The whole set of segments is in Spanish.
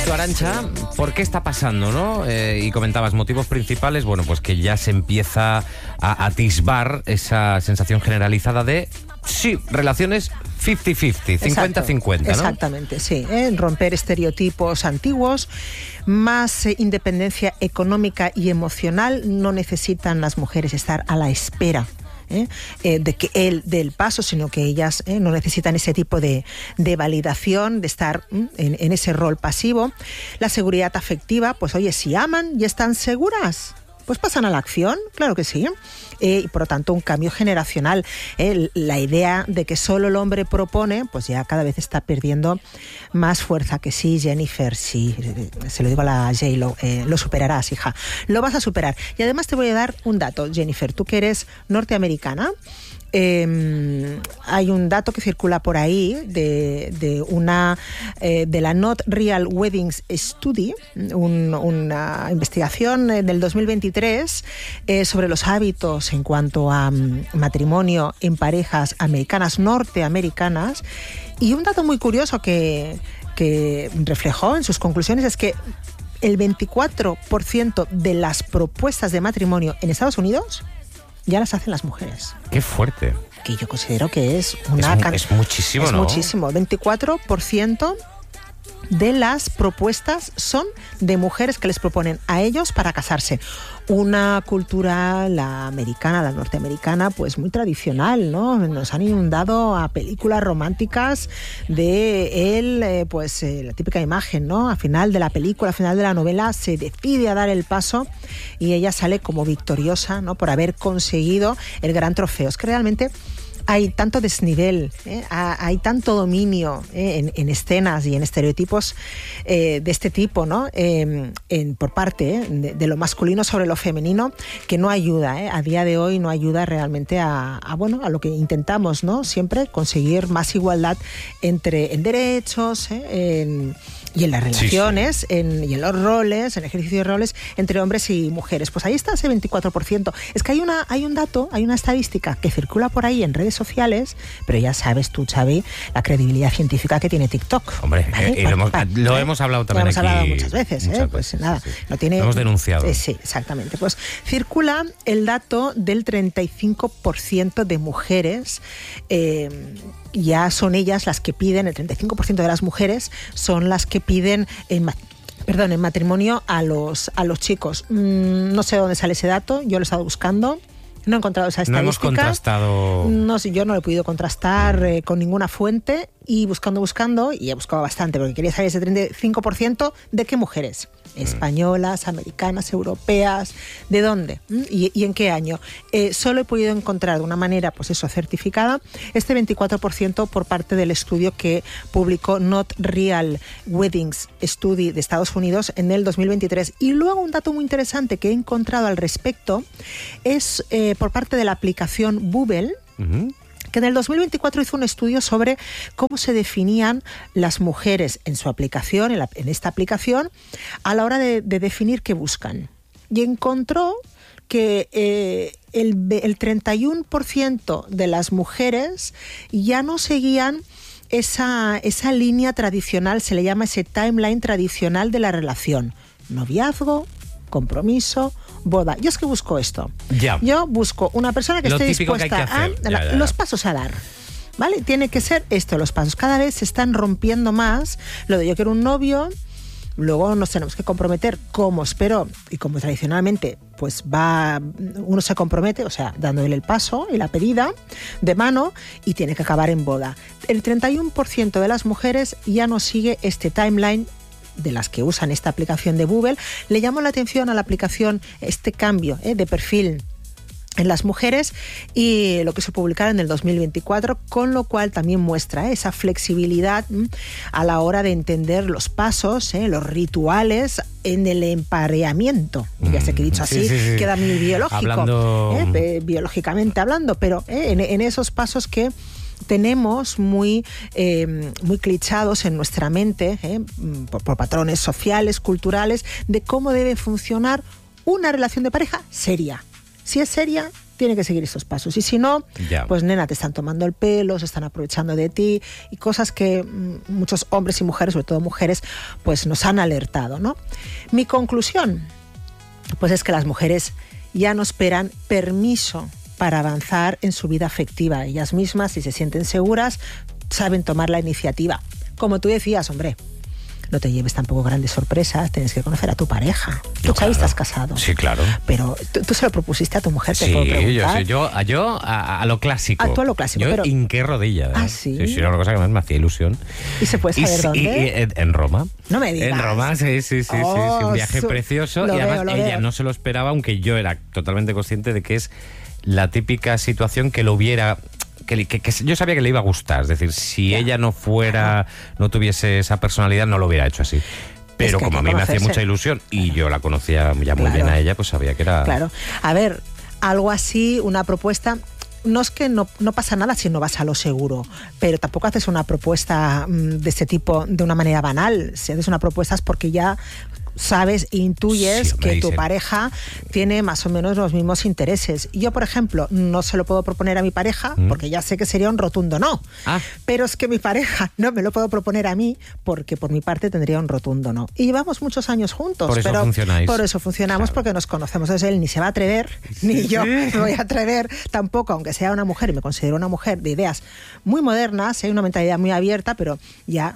Decías tú, Arantxa, ¿por qué está pasando, no? Y comentabas motivos principales, bueno, pues que ya se empieza a atisbar esa sensación generalizada de, sí, relaciones 50-50, 50-50, ¿no? Exactamente, sí. Romper estereotipos antiguos, más independencia económica y emocional. No necesitan las mujeres estar a la espera de que él dé el paso, sino que ellas no necesitan ese tipo de validación, de estar en ese rol pasivo. La seguridad afectiva, pues oye, si aman y están seguras, pues pasan a la acción, claro que sí. Y por lo tanto un cambio generacional. La idea de que solo el hombre propone, pues ya cada vez está perdiendo más fuerza. Que sí, Jennifer, sí, se lo digo a la J-Lo, lo superarás, hija, lo vas a superar. Y además te voy a dar un dato, Jennifer, tú que eres norteamericana. Hay un dato que circula por ahí de la Not Real Weddings Study, una investigación del 2023 sobre los hábitos en cuanto a matrimonio en parejas americanas, norteamericanas, y un dato muy curioso que reflejó en sus conclusiones es que el 24% de las propuestas de matrimonio en Estados Unidos ya las hacen las mujeres. ¡Qué fuerte! Que yo considero que es es muchísimo, ¿no? Es muchísimo. 24% de las propuestas son de mujeres que les proponen a ellos para casarse. Una cultura, la americana, la norteamericana, pues muy tradicional, ¿no? Nos han inundado a películas románticas de él, la típica imagen, ¿no? Al final de la película, al final de la novela, se decide a dar el paso y ella sale como victoriosa, ¿no? Por haber conseguido el gran trofeo. Es que realmente hay tanto desnivel, hay tanto dominio en escenas y en estereotipos de este tipo, ¿no? Por parte de lo masculino sobre lo femenino, que no ayuda, a día de hoy no ayuda realmente a lo que intentamos, ¿no? Siempre conseguir más igualdad en derechos, y en las relaciones, y en los roles, en el ejercicio de roles entre hombres y mujeres. Pues ahí está ese 24%. Es que hay un dato, hay una estadística que circula por ahí en redes sociales, pero ya sabes tú, Xavi, la credibilidad científica que tiene TikTok. Hombre, ¿vale? Lo hemos hablado también aquí. Lo hemos hablado muchas veces, pues nada, sí. Lo hemos denunciado. Sí, exactamente. Pues circula el dato del 35% de mujeres, ya son ellas las que piden, el 35% de las mujeres son las que piden en matrimonio a los chicos. No sé dónde sale ese dato, yo lo he estado buscando. No he encontrado esa estadística. No hemos contrastado. No sé, yo no lo he podido contrastar con ninguna fuente, y buscando, y he buscado bastante porque quería saber ese 35% de qué mujeres. Españolas, americanas, europeas, ¿de dónde? ¿Y en qué año? Solo he podido encontrar de una manera, pues eso, certificada, este 24% por parte del estudio que publicó Not Real Weddings Study de Estados Unidos en el 2023. Y luego un dato muy interesante que he encontrado al respecto es por parte de la aplicación Bubble, que en el 2024 hizo un estudio sobre cómo se definían las mujeres en su aplicación, en esta aplicación, a la hora de definir qué buscan. Y encontró que el 31% de las mujeres ya no seguían esa línea tradicional, se le llama ese timeline tradicional de la relación. Noviazgo, compromiso, boda. Yo es que busco esto. Ya. Yo busco una persona que esté dispuesta a los pasos a dar. ¿Vale? Tiene que ser esto, los pasos. Cada vez se están rompiendo más lo de yo quiero un novio, luego nos tenemos que comprometer como espero y como tradicionalmente pues uno se compromete, o sea, dándole el paso y la pedida de mano, y tiene que acabar en boda. El 31% de las mujeres ya no sigue este timeline de las que usan esta aplicación de Bubble. Le llamó la atención a la aplicación este cambio de perfil en las mujeres y lo que se publicará en el 2024, con lo cual también muestra esa flexibilidad a la hora de entender los pasos, los rituales en el empareamiento. Ya sé que he dicho así, sí. Queda muy biológico, biológicamente hablando, pero en esos pasos que tenemos muy clichados en nuestra mente, por patrones sociales, culturales, de cómo debe funcionar una relación de pareja seria. Si es seria, tiene que seguir estos pasos. Y si no, pues nena, te están tomando el pelo, se están aprovechando de ti, y cosas que muchos hombres y mujeres, sobre todo mujeres, pues nos han alertado, ¿no? Mi conclusión, pues es que las mujeres ya no esperan permiso para avanzar en su vida afectiva. Ellas mismas, si se sienten seguras, saben tomar la iniciativa. Como tú decías, hombre, no te lleves tampoco grandes sorpresas, tienes que conocer a tu pareja. Tú, Xavi, estás casado. Sí, claro. Pero tú se lo propusiste a tu mujer, te sí, puedo preguntar. Yo a lo clásico. A tú a lo clásico. Yo pero... hinqué rodilla. Ah, ¿sí? Sí, era una cosa que más me hacía ilusión. ¿Y se puede saber dónde? En Roma. No me digas. En Roma, sí. Un viaje precioso. Y además ella no se lo esperaba, aunque yo era totalmente consciente de que es la típica situación que lo hubiera... Que yo sabía que le iba a gustar, es decir, si ella no fuera, no tuviese esa personalidad, no lo hubiera hecho así. Pero como a mí me hacía mucha ilusión y yo la conocía ya muy bien a ella, pues sabía que era... Claro, a ver, algo así, una propuesta... No es que no pasa nada si no vas a lo seguro, pero tampoco haces una propuesta de este tipo de una manera banal. Si haces una propuesta es porque ya sabes, intuyes que tu pareja tiene más o menos los mismos intereses. Yo, por ejemplo, no se lo puedo proponer a mi pareja porque ya sé que sería un rotundo no. Pero es que mi pareja no me lo puedo proponer a mí porque por mi parte tendría un rotundo no. Y llevamos muchos años juntos. Por eso funcionáis. Por eso funcionamos, claro. Porque nos conocemos. Entonces él ni se va a atrever, ni yo me voy a atrever tampoco, aunque sea una mujer y me considero una mujer de ideas muy modernas, hay una mentalidad muy abierta, pero ya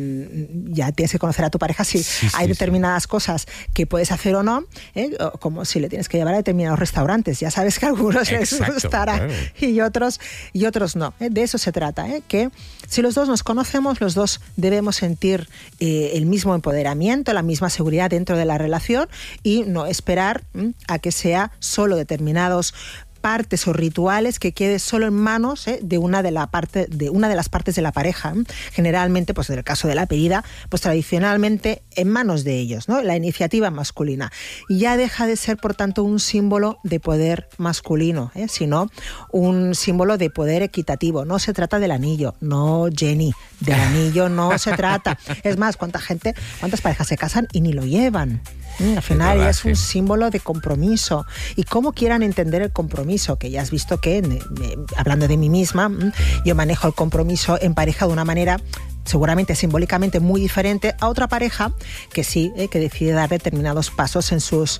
tienes que conocer a tu pareja si hay determinadas cosas que puedes hacer o no, como si le tienes que llevar a determinados restaurantes. Ya sabes que a algunos les gustará y otros no. De eso se trata, que si los dos nos conocemos, los dos debemos sentir el mismo empoderamiento, la misma seguridad dentro de la relación y no esperar a que sea solo determinados partes o rituales que quede solo en manos de una de las partes de la pareja. Generalmente, pues en el caso de la pedida, pues tradicionalmente en manos de ellos, ¿no? La iniciativa masculina. Y ya deja de ser, por tanto, un símbolo de poder masculino, sino un símbolo de poder equitativo. No se trata del anillo, no, Jenny, del anillo no se trata. Es más, ¿cuántas parejas se casan y ni lo llevan? Al final es un símbolo de compromiso. Y cómo quieran entender el compromiso, que ya has visto que, hablando de mí misma, yo manejo el compromiso en pareja de una manera seguramente simbólicamente muy diferente a otra pareja que sí, que decide dar determinados pasos en sus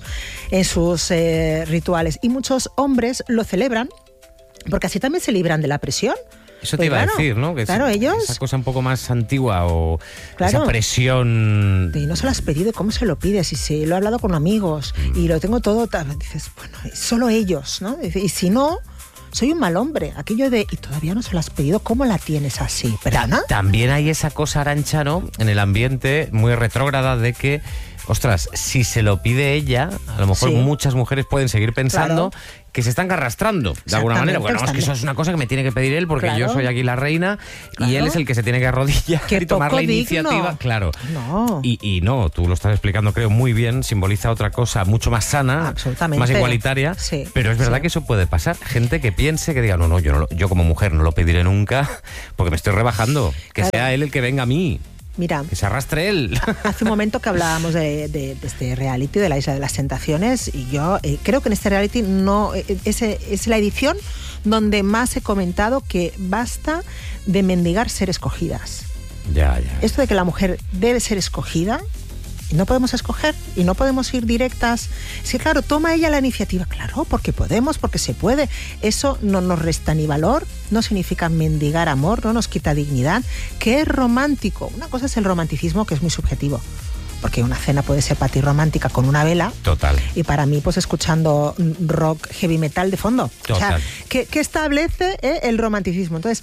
rituales. Y muchos hombres lo celebran porque así también se libran de la presión. Eso te iba a decir, ¿no? Que claro, ellos... Esa cosa un poco más antigua o esa presión... Y no se lo has pedido, ¿cómo se lo pides? Y si lo he hablado con amigos y lo tengo todo... Dices, bueno, solo ellos, ¿no? Y si no... Soy un mal hombre. Aquello de, y todavía no se lo has pedido, ¿cómo la tienes así? ¿Perdona? También hay esa cosa, Arantxa, ¿no? En el ambiente muy retrógrada de que, ostras, si se lo pide ella, a lo mejor muchas mujeres pueden seguir pensando que se están arrastrando de alguna manera. Bueno, es que eso es una cosa que me tiene que pedir él porque yo soy aquí la reina y él es el que se tiene que arrodillar y tomar la iniciativa. Claro. No. Y no, tú lo estás explicando, creo, muy bien. Simboliza otra cosa mucho más sana, más igualitaria. Sí, pero es verdad que eso puede pasar. Gente que piense, que diga, no, yo como mujer no lo pediré nunca porque me estoy rebajando. Que sea él el que venga a mí. Mira, que se arrastre él. Hace un momento que hablábamos de este reality, de la Isla de las Tentaciones, y yo creo que en este reality no es la edición donde más he comentado que basta de mendigar ser escogidas. Ya. Esto de que la mujer debe ser escogida, y no podemos escoger, y no podemos ir directas. Sí, claro, toma ella la iniciativa. Claro, porque podemos, porque se puede. Eso no nos resta ni valor, no significa mendigar amor, no nos quita dignidad, que es romántico. Una cosa es el romanticismo, que es muy subjetivo. Porque una cena puede ser para ti romántica con una vela. Total. Y para mí, pues escuchando rock, heavy metal de fondo. Total. O sea, que establece el romanticismo. Entonces,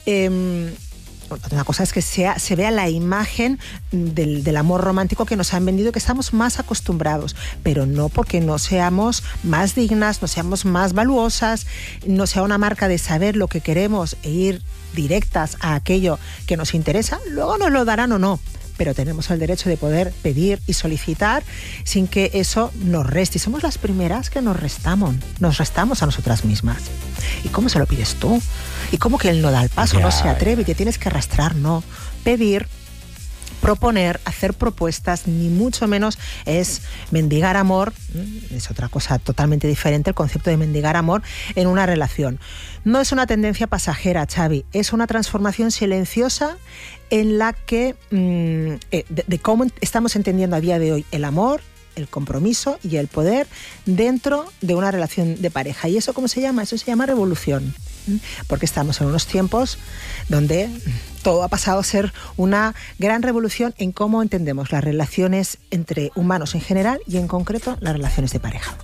una cosa es que se vea la imagen del amor romántico que nos han vendido, que estamos más acostumbrados, pero no porque no seamos más dignas, no seamos más valuosas, no sea una marca de saber lo que queremos e ir directas a aquello que nos interesa. Luego nos lo darán o no, pero tenemos el derecho de poder pedir y solicitar sin que eso nos reste. Y somos las primeras que nos restamos a nosotras mismas. ¿Y cómo se lo pides tú? ¿Y cómo que él no da el paso, no se atreve y te tienes que arrastrar? No. Pedir proponer, hacer propuestas, ni mucho menos es mendigar amor. Es otra cosa totalmente diferente el concepto de mendigar amor en una relación. No es una tendencia pasajera, Xavi, es una transformación silenciosa en la que de cómo estamos entendiendo a día de hoy el amor, el compromiso y el poder dentro de una relación de pareja. ¿Y eso cómo se llama? Eso se llama revolución, porque estamos en unos tiempos donde todo ha pasado a ser una gran revolución en cómo entendemos las relaciones entre humanos en general y en concreto las relaciones de pareja.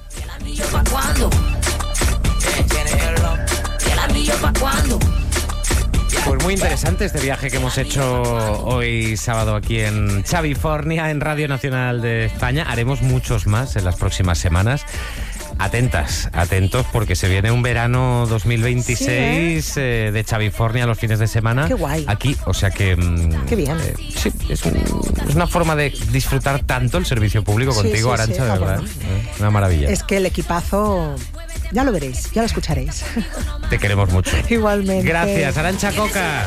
Pues muy interesante este viaje que hemos hecho hoy sábado aquí en Xavifornia, en Radio Nacional de España. Haremos muchos más en las próximas semanas. Atentos, porque se viene un verano 2026 de Xavifornia los fines de semana. Qué guay. Aquí, o sea que... Qué bien. Sí, es una forma de disfrutar tanto el servicio público contigo, sí, Arantxa, de verdad. Una maravilla. Es que el equipazo, ya lo veréis, ya lo escucharéis. Te queremos mucho. Igualmente. Gracias, Arantxa Coca.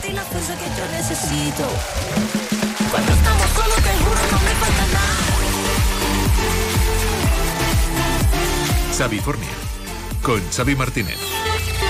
Xavifornia, con Xavi Martínez.